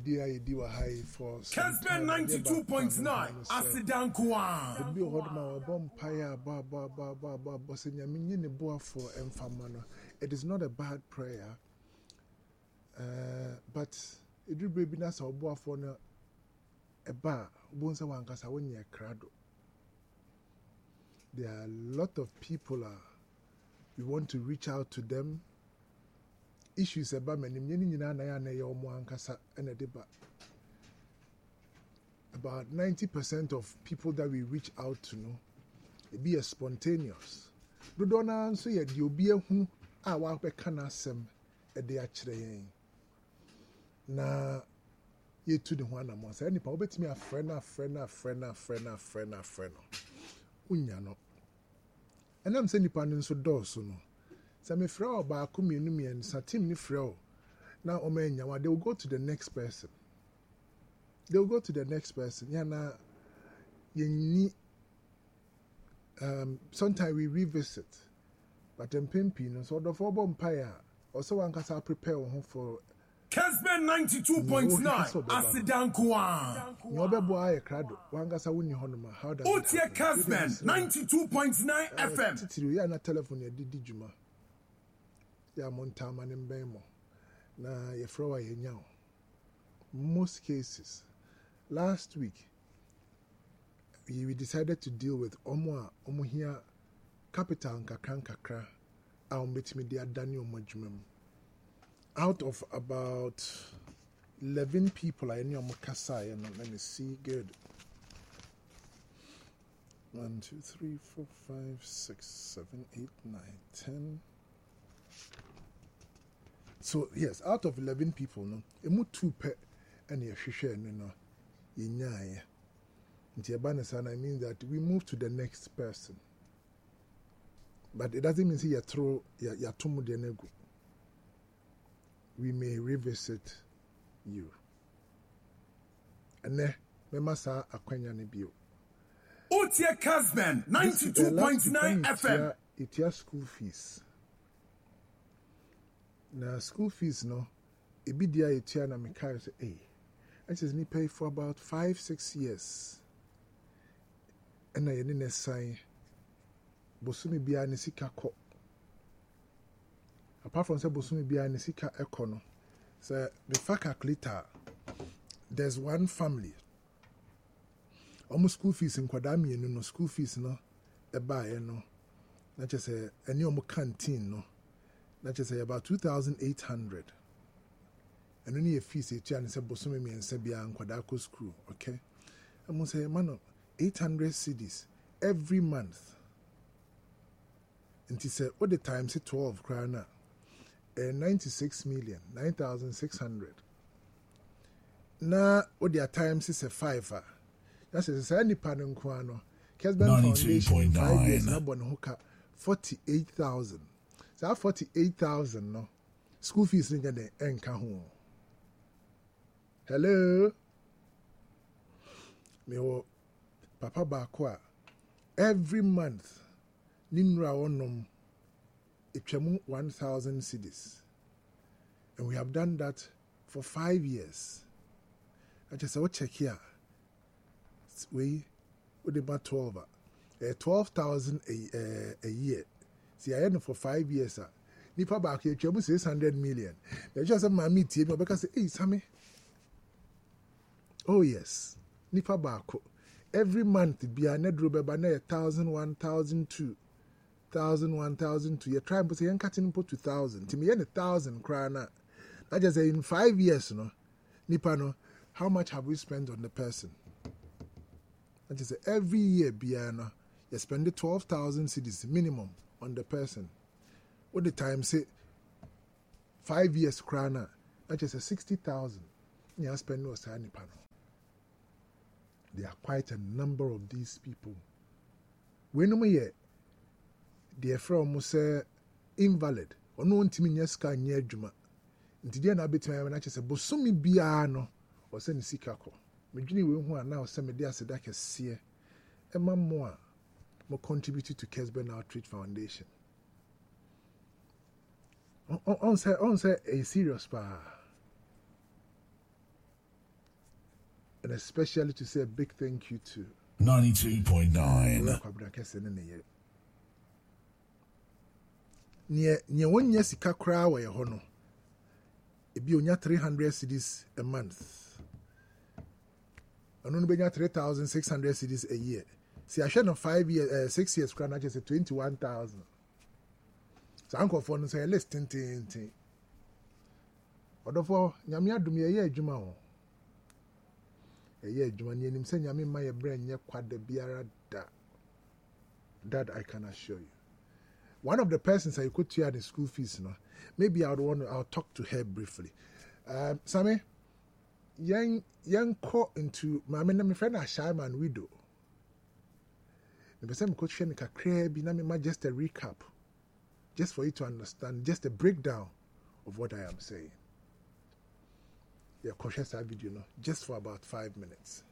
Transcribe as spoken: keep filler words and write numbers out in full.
idea I do a high for Kesben ninety-two point nine. Asidan Kwa. The bill hold my bumpire, ba ba ba ba ba bossing ya mini boa for enfamano. It is not a bad prayer, uh, but it will be nice or boa for a bar, bonsa wankasa when you're crado. There are a lot of people, uh, we want to reach out to them. Issues about many about ninety percent of people that we reach out to know, it be a spontaneous. Do don't answer yet, you'll be a who I walk back can ask them a day actually. Na ye to the one among any probably me a friend, a friend, a friend, a friend, a friend, a friend. Unyano. And I'm saying the so doors no. So me frau ba kuminu and satim ni frau. Now omenya they will go to the next person. They will go to the next person. Yeah, na you need um sometimes we revisit. But then pimpino so the four empire also one can prepare for Kesben ninety-two point nine. Asidan Kwa. Nobebo aye krado. Wangasa wuni honoma. How does it happen? Kesben ninety-two point nine F M. Titiru ya na telephone ya didi juma. Ya montama nimbemo. Na ye frawa ye nyao. Most cases. Last week, we, we decided to deal with Omwa, Omuhia, Capital Nkakran Kakra, our media Daniel Majumem. Out of about eleven people, I knew Mukasai, and let me see, good. One, two, three, four, five, six, seven, eight, nine, ten. So, yes, out of eleven people, no, emu two pe, and ye shisha, no, no, ye nyaye. Ntiabanesan, I mean that we move to the next person. But it doesn't mean you throw, ya tumu de negu. We may revisit you. And ne, memasa akwanya ne bio. Otie Kesben ninety-two point nine F M. It's your school fees. Now school fees no, it be there it's na me carry say, hey, I just need pay for about five, six years. And I need to sign. Bosumi biya ne sika ko. Apart from say bosumi biya ne sika ekono. So the fact calculator, there's one family. Almost school fees in Kwadami, no school fees no, a buy no. Not just a any omo canteen no. Not just say about two thousand eight hundred. And only a fees a chan say bosumi mi and sebia and Kwadako school, okay? I must say, man, eight hundred cedis every month. And he said, all the time, say twelve krana, and ninety-six million, nine thousand six hundred. Now, what their times is a five. That's a any panel kwano. Kesben Foundation, five years, no one hooker, forty-eight thousand. So, forty-eight thousand, no school fees in the enka home. Hello, me Papa Bakwa, every month. Ninra onum itchemu one thousand cedis. And we have done that for five years. I just say, what check here? We would about twelve. Uh, twelve thousand a, uh, a year. See, I know for five years. Uh, Nipa back here, itchemu six hundred million. They just have my meet here because, hey, Sammy. Oh, yes. Nipa back. Every month, be a net rubber by a thousand, one thousand, two. Thousand, one thousand, two. You're trying to say, you're cutting put two thousand. To me, a thousand krana. I just say, in five years, no, Nipano, how much have we spent on the person? I just say, every year, Biano, you spend twelve thousand cedis minimum on the person. What the time say, five years krana, I just say sixty thousand. You spend no sign Nipano. There are quite a number of these people. When we yet. Dear friend must say invalid or no intimi nyeska nye adwuma nti dia na betima na kyese bosumi bia no o se ne sika ko medwini we hu ana o se me dia seda kese e ma mo a mo contribute to Kesben Outreach Foundation on on say on say a serious pa and especially to say a big thank you to ninety-two point nine. Near near one year sika kra wa ho no. Ebi onya three hundred cedis a month. Ano no benya three thousand six hundred cedis a year. See I share no five years uh, six years kra na just twenty-one thousand. So uncle for no say list tin tin tin. Odofo nyame adum ye ye adwuma ho. Ye adwuma ni enim say nyame ma ye bra nye kwada biara da. That I can assure you. One of the persons I could hear the school fees, you know, maybe I would want to, I'll talk to her briefly. Um, Sammy, young young caught into my my friend a Sharman widow. The person could share a crab, just a recap, just for you to understand, just a breakdown of what I am saying. Yeah, cautious video, you know, just for about five minutes.